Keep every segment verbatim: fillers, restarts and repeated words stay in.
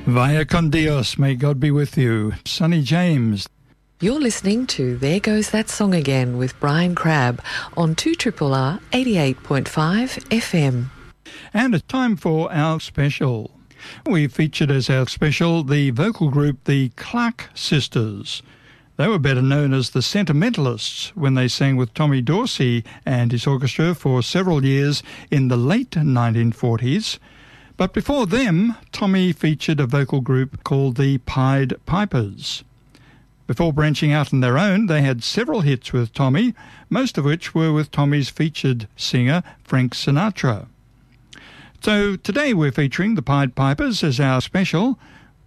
Vaya con Dios, may God be with you. Sonny James. You're listening to There Goes That Song Again with Brian Crabb on two R R R eighty-eight point five F M. And it's time for our special. We featured as our special the vocal group the Clark Sisters. They were better known as the Sentimentalists when they sang with Tommy Dorsey and his orchestra for several years in the late nineteen forties. But before them, Tommy featured a vocal group called the Pied Pipers. Before branching out on their own, they had several hits with Tommy, most of which were with Tommy's featured singer, Frank Sinatra. So today we're featuring the Pied Pipers as our special.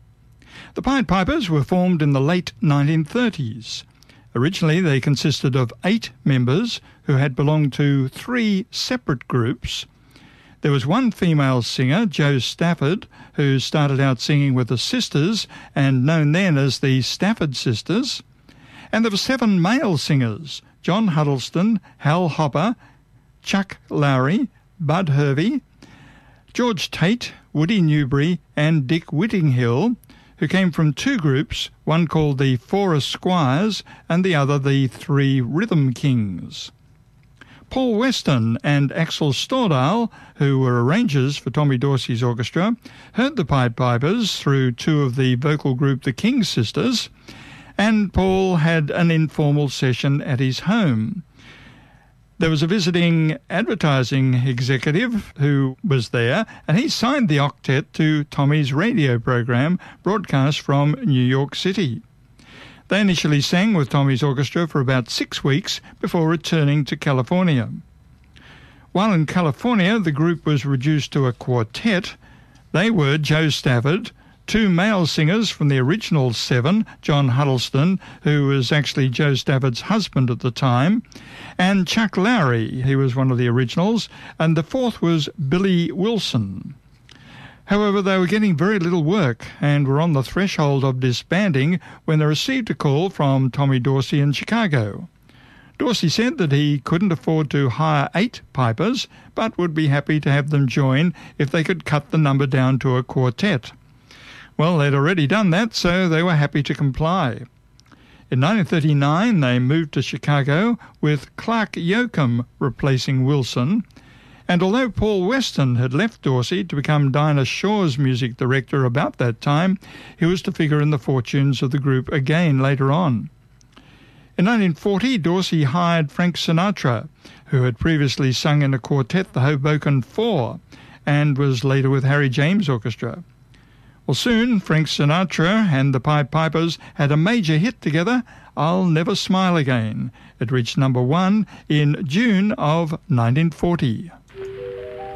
The Pied Pipers were formed in the late nineteen thirties. Originally they consisted of eight members who had belonged to three separate groups. There was one female singer, Jo Stafford, who started out singing with the Sisters and known then as the Stafford Sisters. And there were seven male singers, John Huddleston, Hal Hopper, Chuck Lowry, Bud Hervey, George Tate, Woody Newbury and Dick Whittinghill, who came from two groups, one called the Four Squires and the other the Three Rhythm Kings. Paul Weston and Axel Stordahl, who were arrangers for Tommy Dorsey's orchestra, heard the Pied Pipers through two of the vocal group the King Sisters, and Paul had an informal session at his home. There was a visiting advertising executive who was there, and he signed the octet to Tommy's radio program broadcast from New York City. They initially sang with Tommy's orchestra for about six weeks before returning to California. While in California, the group was reduced to a quartet. They were Jo Stafford, two male singers from the original seven, John Huddleston, who was actually Jo Stafford's husband at the time, and Chuck Lowry, he was one of the originals, and the fourth was Billy Wilson. However, they were getting very little work and were on the threshold of disbanding when they received a call from Tommy Dorsey in Chicago. Dorsey said that he couldn't afford to hire eight pipers, but would be happy to have them join if they could cut the number down to a quartet. Well, they'd already done that, so they were happy to comply. In nineteen thirty-nine, they moved to Chicago with Clark Yoakum replacing Wilson. And although Paul Weston had left Dorsey to become Dinah Shore's music director about that time, he was to figure in the fortunes of the group again later on. In nineteen forty, Dorsey hired Frank Sinatra, who had previously sung in a quartet, the Hoboken Four, and was later with Harry James Orchestra. Well, soon Frank Sinatra and the Pied Pipers had a major hit together, I'll Never Smile Again. It reached number one in June of nineteen forty.